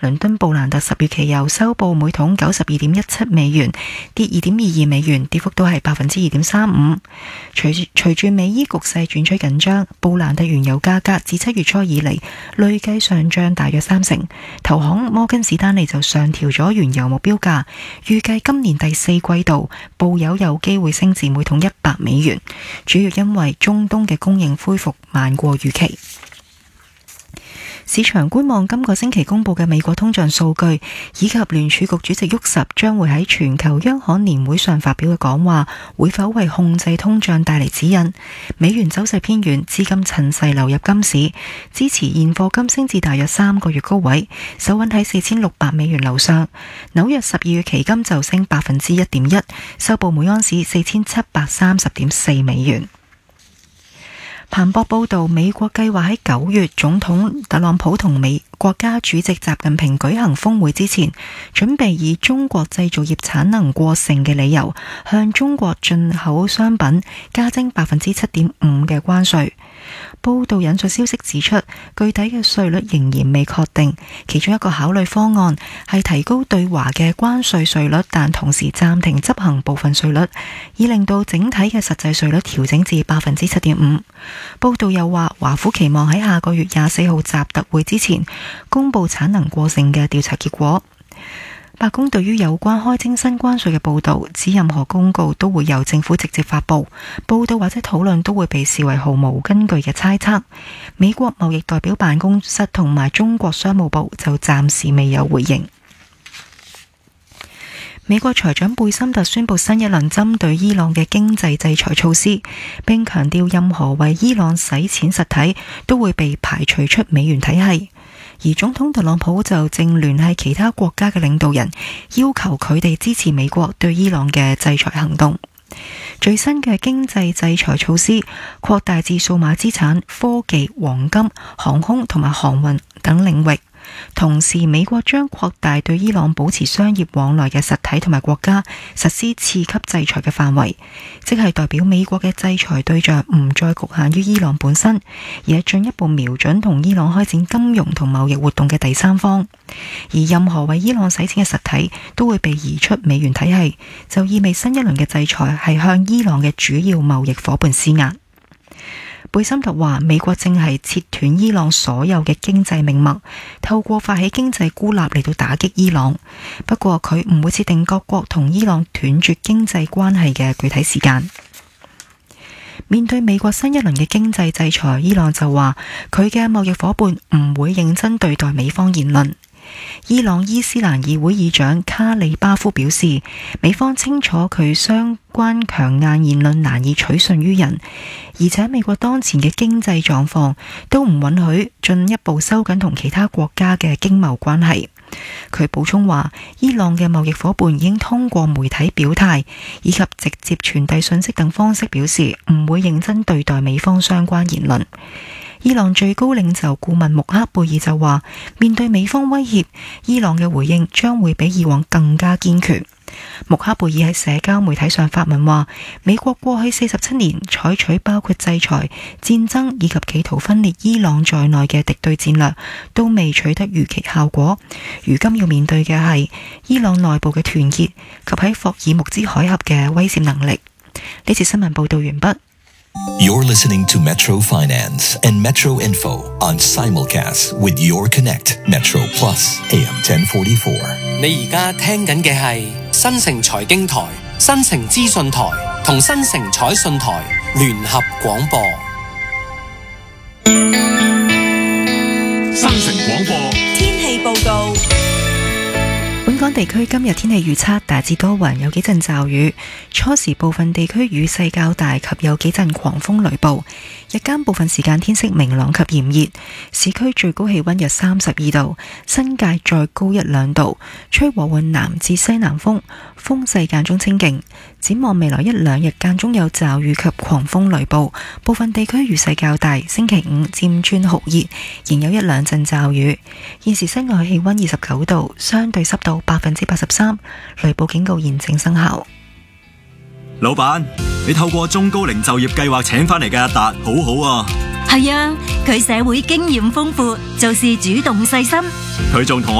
倫敦布蘭特10月期油收報每桶92.17美元，跌2.22美元，跌幅都係2.35%。隨住美伊局勢轉趨緊張，布蘭特原油價格自7月初以嚟累計上漲大約30%。投行摩根士丹利就上調咗原油目標價，預計今年第4季度布油有機會升至每桶100美元，主要因為中東嘅供應恢復慢過預期。市場觀望今個星期公布嘅美國通脹數據，以及聯儲局主席沃什將會喺全球央行年會上發表嘅講話，會否為控制通脹帶嚟指引。美元走勢偏軟，資金趁勢流入金市，支持現貨金升至大約3個月高位，守穩喺4600美元樓上。紐約12月期金就升1.1%，收報每安士4730.4美元。彭博報道，美國計劃喺9月總統特朗普同美國家主席習近平舉行峰會之前，準備以中國製造業產能過剩嘅理由，向中國進口商品加徵7.5%嘅關稅。報道引述消息指出，具體嘅稅率仍然未確定，其中一個考慮方案係提高對華嘅關稅稅率，但同時暫停執行部分稅率，以令到整體嘅實際稅率調整至7.5%。報道又話，華府期望喺下個月24號習特會之前公布產能過剩嘅調查結果。白宮對於有關開徵新關稅嘅報導，指任何公告都會由政府直接發布，報導或者討論都會被視為毫無根據嘅猜測。美國貿易代表辦公室同埋中國商務部就暫時未有回應。美國財長貝森特宣布新一輪針對伊朗嘅經濟制裁措施，並強調任何為伊朗洗錢實體都會被排除出美元體系。而總統特朗普就正聯繫其他國家嘅領導人，要求佢哋支持美國對伊朗嘅制裁行動。最新嘅經濟制裁措施擴大至數碼資產、科技、黃金、航空同埋航運等領域。同時，美國將擴大對伊朗保持商業往來嘅實體同埋國家實施次級制裁嘅範圍，即係代表美國嘅制裁對象唔再局限於伊朗本身，而係進一步瞄準同伊朗開展金融同貿易活動嘅第三方。而任何為伊朗洗錢嘅實體都會被移出美元體系，就意味新一輪嘅制裁係向伊朗嘅主要貿易夥伴施壓。貝森特話，美國正係切斷伊朗所有嘅經濟命脈，透過發起經濟孤立嚟到打擊伊朗。不過佢唔會設定各國同伊朗斷絕經濟關係嘅具體時間。面對美國新一輪嘅經濟制裁，伊朗就話佢嘅貿易夥伴唔會認真對待美方言論。伊朗伊斯蘭議會議長卡里巴夫表示，美方清楚佢相關強硬言論難以取信於人，而且美國當前嘅經濟狀況都唔允許進一步收緊同其他國家嘅經貿關係。佢補充話，伊朗嘅貿易夥伴已經通過媒體表態以及直接傳遞信息等方式表示唔會認真對待美方相關言論。伊朗最高領袖顧問穆克貝爾就話，面對美方威脅，伊朗嘅回應將會比以往更加堅決。穆克貝爾喺社交媒體上發文話，美國過去47年採取包括制裁、戰爭以及企圖分裂伊朗在內嘅敵對戰略，都未取得預期效果。如今要面對嘅係伊朗內部嘅團結及喺霍爾木茲海峽嘅威懾能力。呢次新聞報道完畢。 You're listening to Metro Finance and Metro Info on simulcast with Your Connect Metro Plus AM 1044。 你而家聽緊嘅係新城財經台、新城資訊台同新城彩訊台聯合廣播。 新城廣播天氣報告。 本港地區今日天氣預測大致多雲，有幾陣驟雨，初時部分地區雨勢較大及有幾陣狂風雷暴，日間部分時間天色明朗及炎熱，市區最高氣溫約32度，新界再高1-2度，吹和緩南至西南風，風勢間中清勁。展望未來1-2日間中有驟雨及狂風雷暴，部分地區雨勢較大，星期五漸轉酷熱，仍有1-2陣驟雨。現時室外氣溫29度，相對濕度83%，雷暴警告現正生效。 老闆，你透過中高齡就業計劃請返嚟嘅阿達，好好啊。 係啊，佢社會經驗豐富，做事主動細心。 佢仲同我